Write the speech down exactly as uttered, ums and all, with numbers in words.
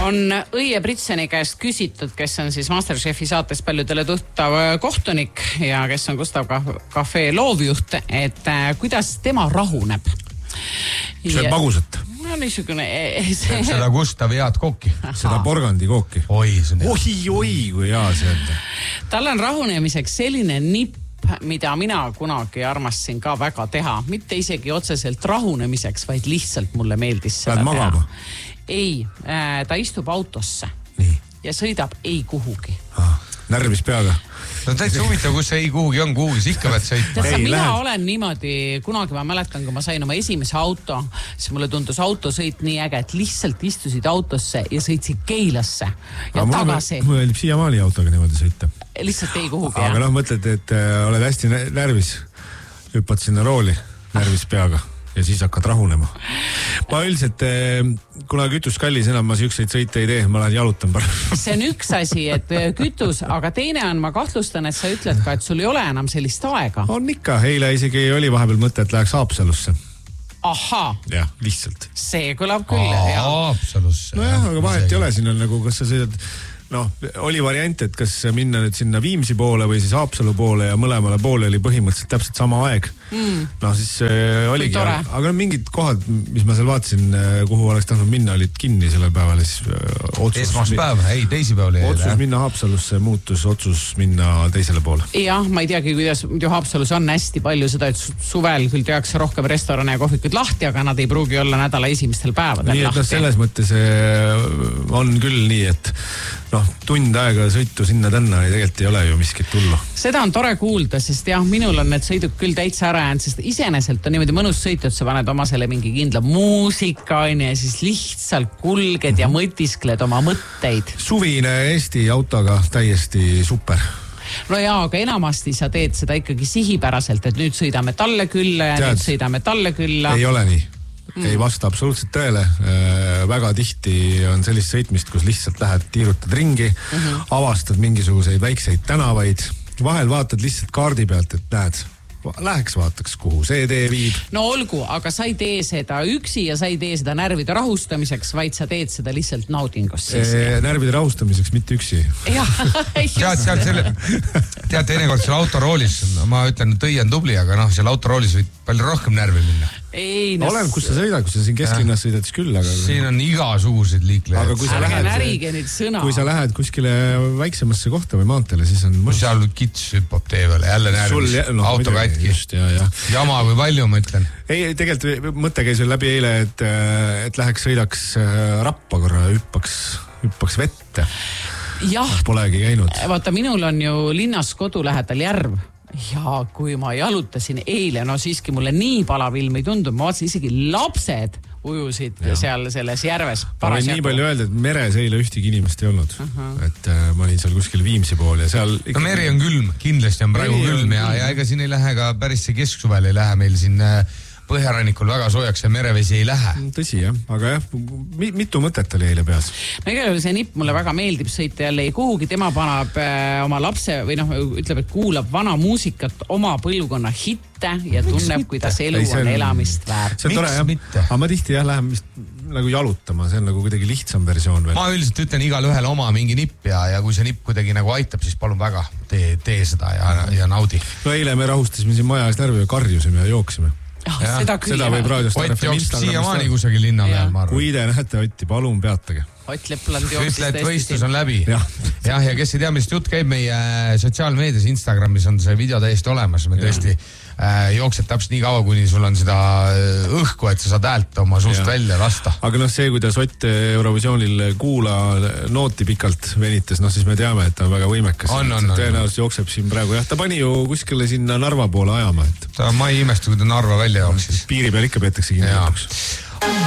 on Õie Britseni käest küsitud, kes on siis Masterchefi saates paljudele tuttav kohtunik ja kes on Gustav Cafe loovjuht, et kuidas tema rahuneb. Sööb magusat. No niisugune... See... Seda Gustavi head kooki. Seda porgandi kooki. Oi, see on... Oi, oi, kui hea see on. Tal on rahunemiseks selline nipp, mida mina kunagi armastasin ka väga teha. Mitte isegi otseselt rahunemiseks, vaid lihtsalt mulle meeldis seda teha. Magama? Ei, ta istub autosse. Nii. Ja sõidab ei kuhugi. Ah, närvis peaga. No täitsa huvitav, kus see ei kuhugi on, kuhugi siis ikka pead sõitma. Tästa, mina lähed. Olen niimoodi, kunagi ma mäletan, kui ma sain oma esimese auto, siis mulle tundus autosõit nii äge, et lihtsalt istusid autosse ja sõitsid Keilasse ja aga tagasi. Mul meeldib siiamaani autoga niimoodi sõita. Lihtsalt ei kuhugi. Aga noh, mõtled, et oled hästi närvis, hüppad sinna rooli närvis peaga ja siis hakkad rahunema. Ma üldiselt, kuna kütus kallis, enam ma siukseid sõite ei tee, ma lähen jalutan parem. See on üks asi, et kütus, aga teine on, ma kahtlustan, et sa ütled ka, et sul ei ole enam sellist aega. On ikka, eile isegi oli vahepeal mõte, et läheks Haapsalusse. Aha. Jah, lihtsalt. See kõlab küll. Haapsalusse. No jah, aga vahet ei ole, siin on nagu, kas sa sõidad... No, oli variant, et kas minna nüüd sinna Viimsi poole või siis Haapsalu poole ja mõlemale poole oli põhimõtteliselt täpselt sama aeg. Mm. No siis äh, oligi, aga no mingid kohad, mis ma seal vaatasin, kuhu oleks tahtnud minna, olid kinni sellel päeval. Siis, äh, otsus, Esmaspäev, ei, teisipäev oli. Otsus jah. Minna Haapsalusse muutus otsus minna teisele poole. Jah, ma ei teagi, kuidas ju Haapsalus on hästi palju seda, et suvel küll tehakse rohkem restorane ja kohvikud lahti, aga nad ei pruugi olla nädala esimestel päevadel nii, lahti. No, selles mõttes on küll nii, et noh, tund aega sõitu sinna tänna tegelikult ei ole ju miskit tullu. Seda on tore kuulda, sest jah, minul on need sõidud küll täitsa ära jäänud, sest iseeneselt on niimoodi mõnus sõitu, et sa paned oma selle mingi kindla muusika ja siis lihtsalt kulged ja mõtiskled oma mõtteid. Suvine Eesti autoga täiesti super. No jaa, aga enamasti sa teed seda ikkagi sihipäraselt, et nüüd sõidame talle külla ja Tead, nüüd sõidame talle külla. Ei ole nii. Mm. Ei vasta absoluutselt tõele. Väga tihti on sellist sõitmist, kus lihtsalt lähed, tiirutad ringi, mm-hmm. avastad mingisuguseid väikseid tänavaid, vahel vaatad lihtsalt kaardi pealt, et näed, läheks vaataks, kuhu see tee viib. No olgu, aga sa ei tee seda üksi ja sa ei tee seda närvide rahustamiseks, vaid sa teed seda lihtsalt naudingust. E, närvide rahustamiseks, mitte üksi. tead, tead, selle, tead, teinekord seal autoroolis, ma ütlen, et õie on tubli, aga noh, seal autoroolis võib palju rohkem närvi minna. Ei, no, olen, kus sa sõidad, kus sa siin kesklinnas sõidad, siis küll. Aga... Siin on igasuguseid liiklejaid. Aga kui sa, lähed, kui sa lähed kuskile väiksemasse kohta või maantele, siis on... Kus seal kits hüppab tee peale, jälle närvis, no, auto katki. Just, ja, ja. Jama kui palju, ma ütlen. Ei, tegelikult mõte käis veel läbi eile, et, et läheks sõidaks rappa korra, hüppaks, hüppaks vette. Jah, polegi käinud. Vaata, minul on ju linnas kodu lähedal järv. Ja kui ma jalutasin eile, no siiski mulle nii palav ilm ei tundu, ma vaatasin isegi lapsed ujusid ja. Seal selles järves. Ma võin nii palju öelda, et meres eile ühtegi inimest ei olnud. Uh-huh. Et äh, ma olin seal kuskil Viimsi pool ja seal... Ikka... No meri on külm, kindlasti on praegu meri külm ja, ja ega siin ei lähe ka päris see kesksuvel ei lähe meil siin... Äh, Põhjarannikul väga soojaks ja merevesi ei lähe. Tõsi jah, aga jah, mitu mõtet oli eile peas. No igal juhul see nipp mulle väga meeldib sõita jälle ei kuhugi, tema panab äh, oma lapse või noh, ütleb, et kuulab vana muusikat, oma põlvkonna hitte ja tunneb, kuidas elu ei, on, on elamist väärt. See on tore jah, aga ma tihti jah lähen vist nagu jalutama, see on nagu kuidagi lihtsam versioon veel. Ma üldiselt ütlen igal ühel oma mingi nipp ja, ja kui see nipp kuidagi nagu aitab, siis palun väga, tee, tee seda ja, ja naudi. No eile me rahustasime siin maja eest närvi ja karjusime ja jooksime. Oh, ja, seda, seda võib raadiost Ott jooks siiamaani kusagil linna peal, ma arvan. Kui te näete Otti, palun peatage. Ott Lepland jooksis ütle, et võistlus on läbi. Ja. ja, ja kes ei tea, millest jutt käib meie sotsiaalmeedias, Instagramis on see video täiesti olemas. Me tõesti äh, jooksed täpselt nii kaua, kuni sul on seda õhku, et sa saad häält oma suust ja. Välja lasta. Aga noh, see, kuidas Ott Eurovisioonil kuula nooti pikalt venitas, noh siis me teame, et ta on väga võimekas. On, on, on. Tõenäoliselt jookseb siin praegu. Jah, ta pani ju kuskile sinna Narva poole ajama. Et... Ta, ma ei imesta, kui ta Narva välja jooksis. Piiri peal ikka peetakse kinni.